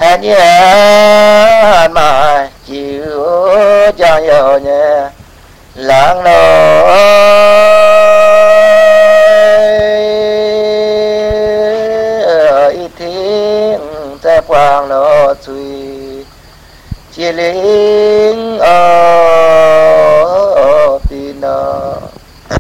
hẹn nhé mà chịu cho nhiều nhé lãng nỗi thiên sẽ quang nó suy chỉ lính ở pin